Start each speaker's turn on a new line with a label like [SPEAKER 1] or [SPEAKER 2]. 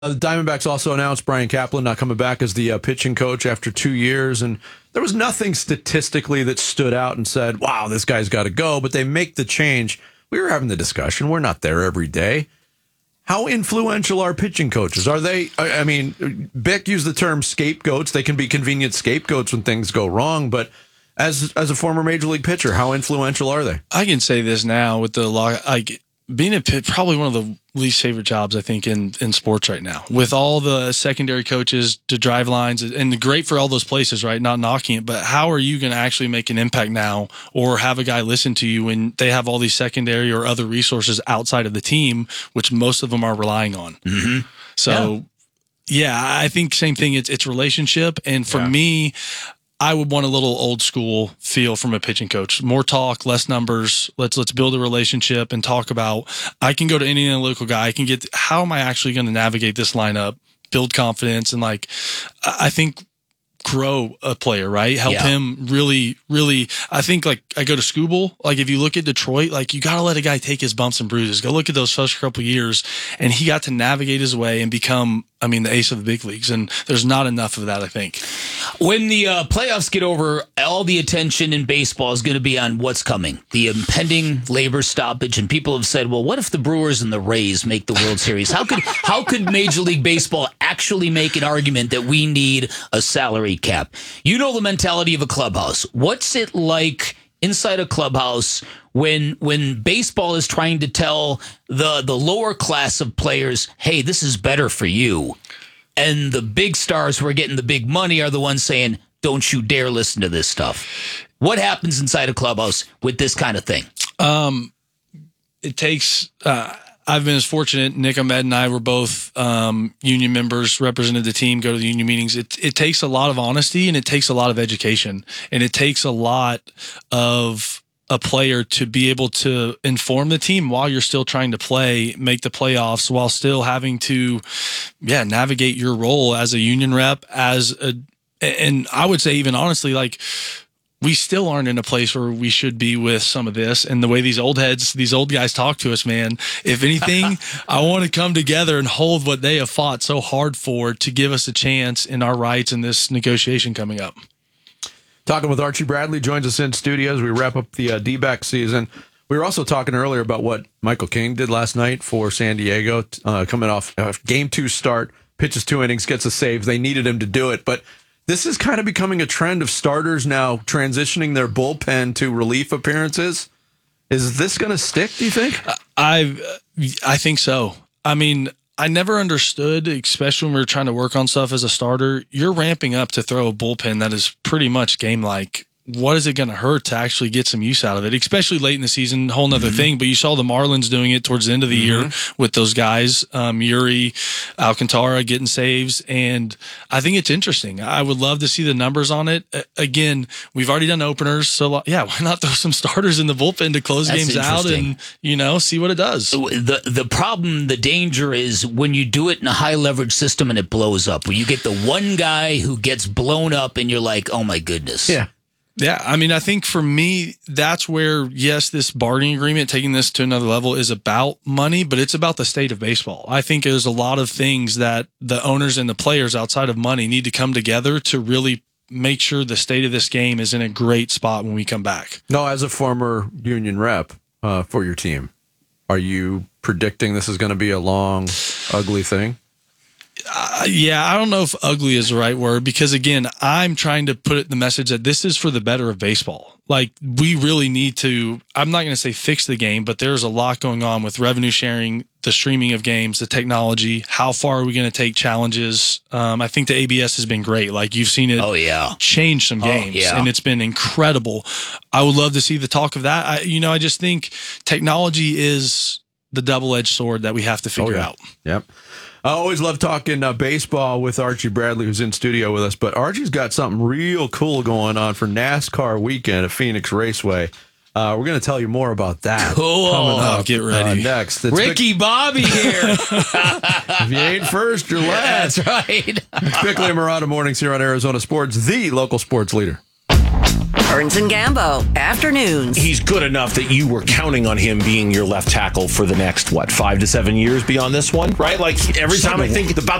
[SPEAKER 1] The Diamondbacks also announced Brian Kaplan not coming back as the pitching coach after 2 years, and there was nothing statistically that stood out and said, wow, this guy's got to go, but they make the change. We were having the discussion. We're not there every day. How influential are pitching coaches? Are they, I mean, Bick used the term scapegoats. They can be convenient scapegoats when things go wrong, but as a former major league pitcher, how influential are they?
[SPEAKER 2] I can say this now with the being a pitcher, probably one of the least favorite jobs, I think, in sports right now. With all the secondary coaches to drive lines, and great for all those places, right? Not knocking it, but how are you going to actually make an impact now or have a guy listen to you when they have all these secondary or other resources outside of the team, which most of them are relying on?
[SPEAKER 3] Mm-hmm.
[SPEAKER 2] So, yeah, I think same thing. It's relationship. And for me, I would want a little old school feel from a pitching coach. More talk, less numbers. Let's build a relationship and talk about, I can go to any local guy. I can get, how am I actually going to navigate this lineup, build confidence, and I think grow a player, right? Help him really, really. I think I go to Scooble. If you look at Detroit, you got to let a guy take his bumps and bruises. Go look at those first couple of years, and he got to navigate his way and become, the ace of the big leagues. And there's not enough of that, I think.
[SPEAKER 3] When the playoffs get over, all the attention in baseball is going to be on what's coming, the impending labor stoppage. And people have said, well, what if the Brewers and the Rays make the World Series? How could Major League Baseball actually make an argument that we need a salary cap? You know the mentality of a clubhouse. What's it like inside a clubhouse when baseball is trying to tell the lower class of players, hey, this is better for you? And the big stars who are getting the big money are the ones saying, don't you dare listen to this stuff. What happens inside a clubhouse with this kind of thing?
[SPEAKER 2] It takes, I've been as fortunate, Nick Ahmed and I were both union members, represented the team, go to the union meetings. It takes a lot of honesty, and it takes a lot of education, and it takes a lot of a player to be able to inform the team while you're still trying to play, make the playoffs, while still having to, navigate your role as a union rep, and I would say even honestly, we still aren't in a place where we should be with some of this. And the way these old guys talk to us, man, if anything, I want to come together and hold what they have fought so hard for to give us a chance in our rights in this negotiation coming up.
[SPEAKER 1] Talking with Archie Bradley, joins us in studio as we wrap up the D-back season. We were also talking earlier about what Michael King did last night for San Diego, coming off Game 2 start, pitches 2 innings, gets a save. They needed him to do it, but this is kind of becoming a trend of starters now transitioning their bullpen to relief appearances. Is this going to stick, do you think?
[SPEAKER 2] I think so. I never understood, especially when we were trying to work on stuff as a starter, you're ramping up to throw a bullpen that is pretty much game-like. What is it going to hurt to actually get some use out of it, especially late in the season? Whole nother thing. But you saw the Marlins doing it towards the end of the year with those guys, Yuri, Alcantara getting saves, and I think it's interesting. I would love to see the numbers on it. Again, we've already done openers, so why not throw some starters in the bullpen to close games out and see what it does?
[SPEAKER 3] The problem, the danger is when you do it in a high leverage system and it blows up. When you get the one guy who gets blown up and you're like, oh my goodness.
[SPEAKER 2] Yeah, I think for me, that's where, yes, this bargaining agreement, taking this to another level, is about money, but it's about the state of baseball. I think there's a lot of things that the owners and the players outside of money need to come together to really make sure the state of this game is in a great spot when we come back.
[SPEAKER 1] No, as a former union rep for your team, are you predicting this is going to be a long, ugly thing?
[SPEAKER 2] I don't know if ugly is the right word, because again, I'm trying to put the message that this is for the better of baseball. We really need to, I'm not going to say fix the game, but there's a lot going on with revenue sharing, the streaming of games, the technology. How far are we going to take challenges? I think the ABS has been great. You've seen it change some games, and it's been incredible. I would love to see the talk of that. I just think technology is the double-edged sword that we have to figure out.
[SPEAKER 1] Yep. I always love talking baseball with Archie Bradley, who's in studio with us. But Archie's got something real cool going on for NASCAR weekend at Phoenix Raceway. We're going to tell you more about that.
[SPEAKER 3] Cool.
[SPEAKER 1] Coming up,
[SPEAKER 2] get ready.
[SPEAKER 1] Next.
[SPEAKER 3] It's Ricky Bobby here.
[SPEAKER 1] If you ain't first, you're last.
[SPEAKER 3] That's right.
[SPEAKER 1] Bickley and Murata mornings here on Arizona Sports, the local sports leader.
[SPEAKER 4] Burns and Gambo, afternoons.
[SPEAKER 5] He's good enough that you were counting on him being your left tackle for the next, 5 to 7 years beyond this one, right? Like every time I think about